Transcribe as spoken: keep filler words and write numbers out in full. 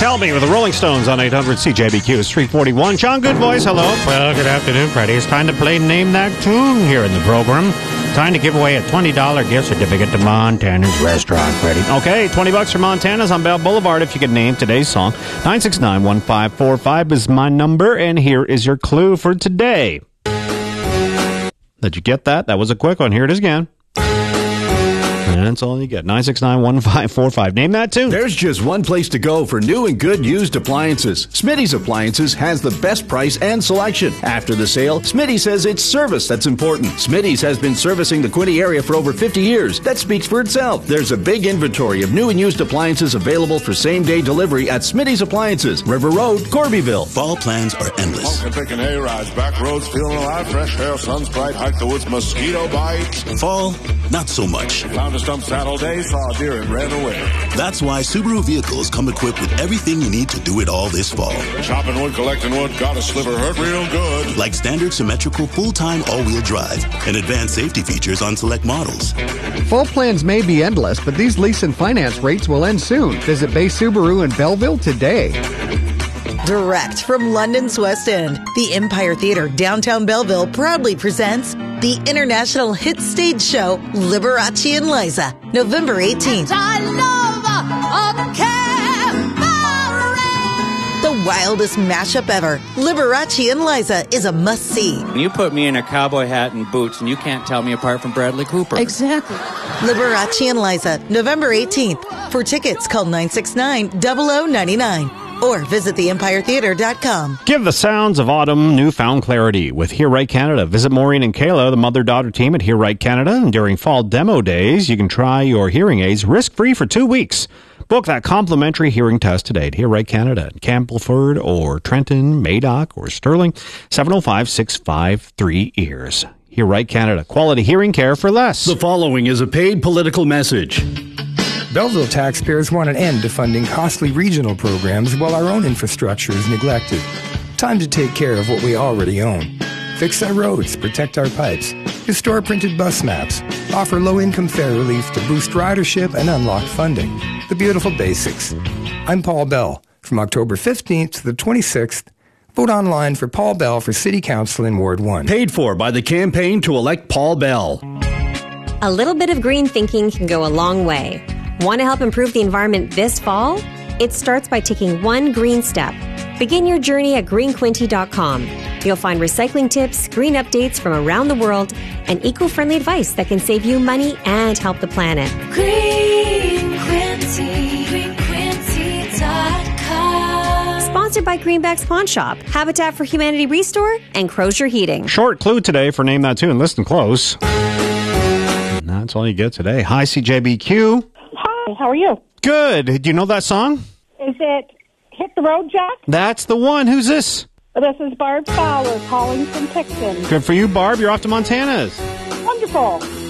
Tell Me with the Rolling Stones on eight hundred C J B Q. It's three forty-one. John Good Voice, hello. Well, good afternoon, Freddie. It's time to play Name That Tune here in the program. Time to give away a twenty dollars gift certificate to Montana's Restaurant, Freddie. Okay, twenty bucks for Montana's on Bell Boulevard if you can name today's song. nine six nine, one five four five is my number, and here is your clue for today. Did you get that? That was a quick one. Here it is again. And that's all you get. nine six nine, one five four five. Name that tune. There's just one place to go for new and good used appliances. Smitty's Appliances has the best price and selection. After the sale, Smitty says it's service that's important. Smitty's has been servicing the Quinte area for over fifty years. That speaks for itself. There's a big inventory of new and used appliances available for same-day delivery at Smitty's Appliances, River Road, Corbyville. Fall plans are endless. Picking A-rides, back roads, feeling alive, fresh air, sun's bright, hike the woods, mosquito bites. Fall, not so much. Found a stump saddle day, saw a deer and ran away. That's why Subaru vehicles come equipped with everything you need to do it all this fall. Chopping wood, collecting wood, got a sliver, hurt real good. Like standard symmetrical full-time all-wheel drive and advanced safety features on select models. Fall plans may be endless, but these lease and finance rates will end soon. Visit Bay Subaru in Belleville today. Direct from London's West End, the Empire Theatre, downtown Belleville, proudly presents the international hit stage show, Liberace and Liza, November eighteenth. I love a cabaret. The wildest mashup ever, Liberace and Liza is a must-see. You put me in a cowboy hat and boots, and you can't tell me apart from Bradley Cooper. Exactly. Liberace and Liza, November eighteenth. For tickets, call nine six nine, zero zero nine nine. Or visit the empire theatre dot com. Give the sounds of autumn newfound clarity with Hear Right Canada. Visit Maureen and Kayla, the mother-daughter team at Hear Right Canada. And during fall demo days, you can try your hearing aids risk-free for two weeks. Book that complimentary hearing test today at Hear Right Canada in Campbellford or Trenton, Madoc or Sterling. seven oh five, six five three, E A R S. Hear Right Canada. Quality hearing care for less. The following is a paid political message. Belleville taxpayers want an end to funding costly regional programs while our own infrastructure is neglected. Time to take care of what we already own. Fix our roads, protect our pipes, restore printed bus maps, offer low-income fare relief to boost ridership and unlock funding. The beautiful basics. I'm Paul Bell. From October fifteenth to the twenty-sixth, vote online for Paul Bell for City Council in Ward one. Paid for by the campaign to elect Paul Bell. A little bit of green thinking can go a long way. Want to help improve the environment this fall? It starts by taking one green step. Begin your journey at green quinte dot com. You'll find recycling tips, green updates from around the world, and eco-friendly advice that can save you money and help the planet. Green Quinte, green quinte dot com. Sponsored by Greenback's Pawn Shop, Habitat for Humanity Restore, and Crozier Heating. Short clue today for Name That Tune. Listen close. And that's all you get today. Hi, C J B Q. Hi, how are you? Good. Do you know that song? Is it Hit the Road, Jack? That's the one. Who's this? This is Barb Fowler calling from Picton. Good for you, Barb. You're off to Montana's. Wonderful.